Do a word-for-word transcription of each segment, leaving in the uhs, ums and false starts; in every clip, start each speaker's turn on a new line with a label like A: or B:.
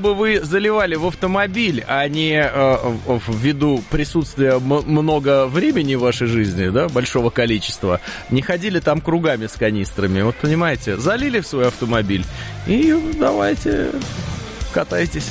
A: бы вы заливали в автомобиль, а не э, ввиду присутствия м- много времени в вашей жизни, да, большого количества, не ходили там кругами с канистрами, вот понимаете, залили в свой автомобиль и давайте катайтесь.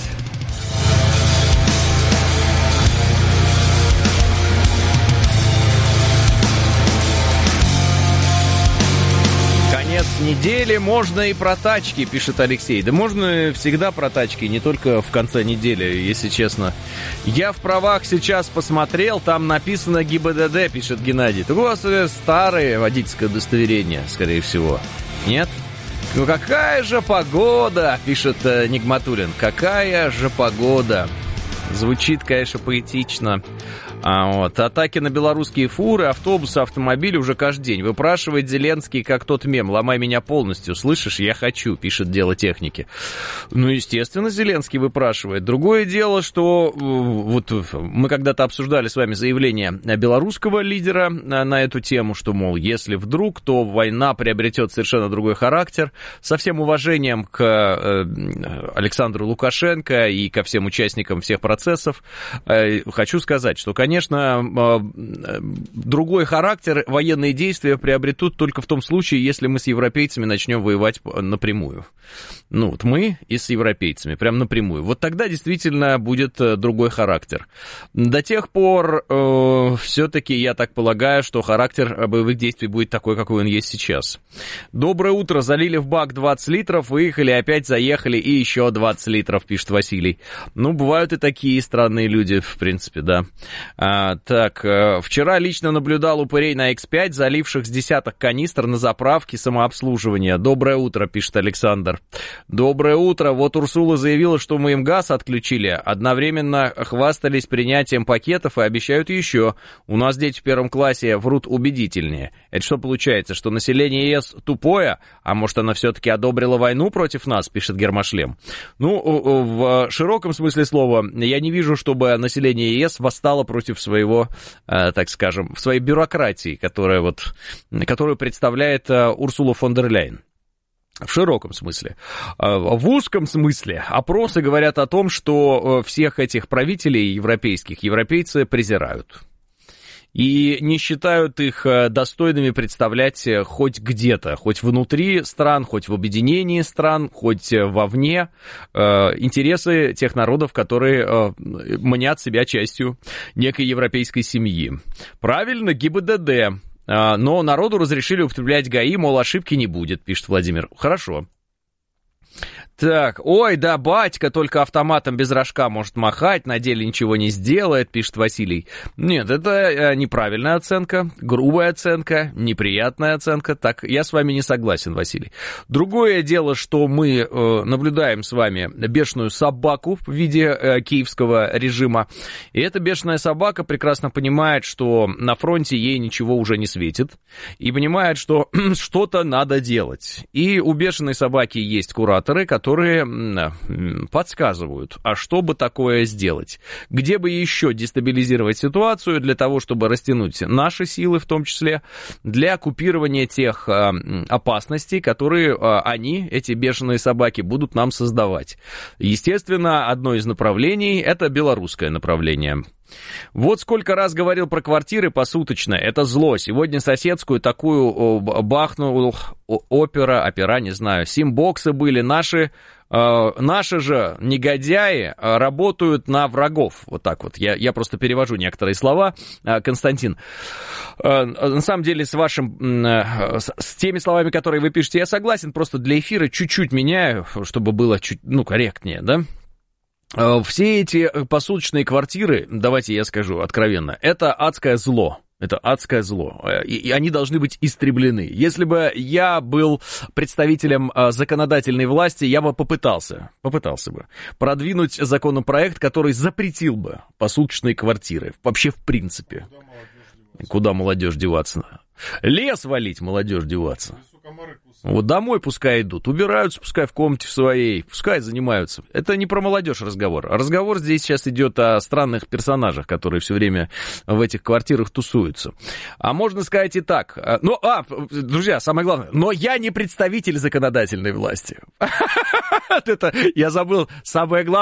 A: Конец недели, можно и про тачки, пишет Алексей. Да можно всегда про тачки, не только в конце недели, если честно. Я в правах сейчас посмотрел, там написано ГИБДД, пишет Геннадий. Так у вас старое водительское удостоверение, скорее всего. Нет? Ну какая же погода, пишет э, Нигматуллин. Какая же погода. Звучит, конечно, поэтично. А вот, атаки на белорусские фуры, автобусы, автомобили уже каждый день. Выпрашивает Зеленский, как тот мем: «Ломай меня полностью, слышишь, я хочу», пишет Дело техники. Ну, естественно, Зеленский выпрашивает. Другое дело, что вот мы когда-то обсуждали с вами заявление белорусского лидера на эту тему, что, мол, если вдруг, то война приобретет совершенно другой характер. Со всем уважением к Александру Лукашенко и ко всем участникам всех процессов, хочу сказать, что, конечно, Конечно, другой характер военные действия приобретут только в том случае, если мы с европейцами начнем воевать напрямую. Ну, вот мы и с европейцами, прям напрямую. Вот тогда действительно будет другой характер. До тех пор, э, все-таки, я так полагаю, что характер боевых действий будет такой, какой он есть сейчас. Доброе утро, залили в бак двадцать литров, выехали, опять заехали, и еще двадцать литров, пишет Василий. Ну, бывают и такие странные люди, в принципе, да. А, так, вчера лично наблюдал упырей на икс пять, заливших с десяток канистр на заправке самообслуживания. Доброе утро, пишет Александр. Доброе утро. Вот Урсула заявила, что мы им газ отключили. Одновременно хвастались принятием пакетов и обещают еще. У нас дети в первом классе врут убедительнее. Это что получается, что население ЕС тупое? А может, она все-таки одобрила войну против нас, пишет Гермошлем. Ну, в широком смысле слова, я не вижу, чтобы население ЕС восстало против своего, так скажем, своей бюрократии, которая вот, которую представляет Урсула фон дер Ляйен. В широком смысле. В узком смысле опросы говорят о том, что всех этих правителей европейских европейцы презирают. И не считают их достойными представлять хоть где-то, хоть внутри стран, хоть в объединении стран, хоть вовне интересы тех народов, которые мнят себя частью некой европейской семьи. Правильно, ГИБДД. Но народу разрешили употреблять ГАИ, мол, ошибки не будет, пишет Владимир. Хорошо. Так, ой, да, батька только автоматом без рожка может махать, на деле ничего не сделает, пишет Василий. Нет, это неправильная оценка, грубая оценка, неприятная оценка. Так, я с вами не согласен, Василий. Другое дело, что мы э, наблюдаем с вами бешеную собаку в виде э, киевского режима. И эта бешеная собака прекрасно понимает, что на фронте ей ничего уже не светит. И понимает, что что-то надо делать. И у бешеной собаки есть кураторы, которые которые подсказывают, а что бы такое сделать, где бы еще дестабилизировать ситуацию для того, чтобы растянуть наши силы, в том числе для купирования тех опасностей, которые они, эти бешеные собаки, будут нам создавать. Естественно, одно из направлений – это белорусское направление. Вот сколько раз говорил про квартиры посуточно, это зло. Сегодня соседскую такую бахнул опера, опера, не знаю, симбоксы были. Наши, э, наши же негодяи работают на врагов. Вот так вот, я, я просто перевожу некоторые слова, Константин. Э, на самом деле с вашим, э, с, с теми словами, которые вы пишете, я согласен, просто для эфира чуть-чуть меняю, чтобы было чуть, ну, корректнее, да? Все эти посуточные квартиры, давайте я скажу откровенно, это адское зло. Это адское зло, и они должны быть истреблены. Если бы я был представителем законодательной власти, я бы попытался, попытался бы продвинуть законопроект, который запретил бы посуточные квартиры. Вообще, в принципе. Куда молодежь деваться? Лес валить, молодежь деваться. Вот домой пускай идут, убираются, пускай в комнате в своей, пускай занимаются. Это не про молодежь разговор. Разговор здесь сейчас идет о странных персонажах, которые все время в этих квартирах тусуются. А можно сказать и так. Ну, а, друзья, самое главное, но я не представитель законодательной власти. Это я забыл самое главное.